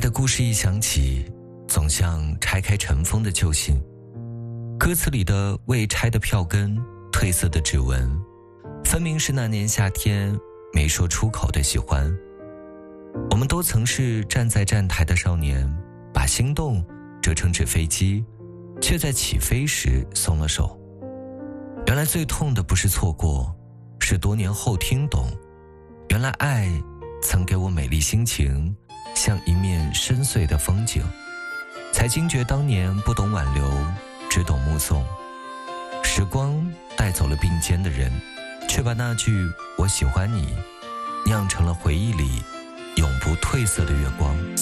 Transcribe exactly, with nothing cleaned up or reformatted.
的故事一响起，总像拆开尘封的旧信，歌词里的未拆的票根，褪色的指纹，分明是那年夏天没说出口的喜欢。我们都曾是站在站台的少年，把心动折成纸飞机，却在起飞时松了手。原来最痛的不是错过，是多年后听懂，原来爱曾给我美丽心情，像一面深邃的风景，才惊觉当年不懂挽留，只懂目送。时光带走了并肩的人，却把那句我喜欢你酿成了回忆里永不褪色的月光。